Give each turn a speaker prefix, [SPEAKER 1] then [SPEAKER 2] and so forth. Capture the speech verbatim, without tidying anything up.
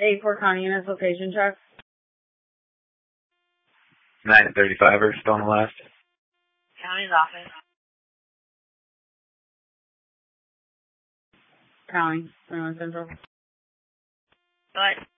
[SPEAKER 1] eight four County units location check.
[SPEAKER 2] nine thirty-five are still on the last.
[SPEAKER 3] County's office.
[SPEAKER 1] County, twenty-one Central.
[SPEAKER 3] What?